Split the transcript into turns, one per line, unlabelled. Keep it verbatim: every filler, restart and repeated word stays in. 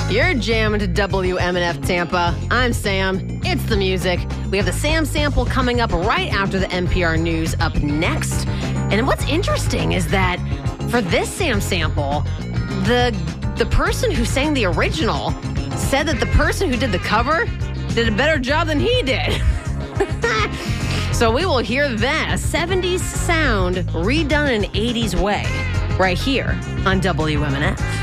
You're jamming to W M N F Tampa. I'm Sam. It's the music. We have the Sam Sample coming up right after the N P R News up next. And what's interesting is that for this Sam Sample, the the person who sang the original said that the person who did the cover did a better job than he did. So we will hear that, a seventies sound redone in an eighties way, right here on W M N F.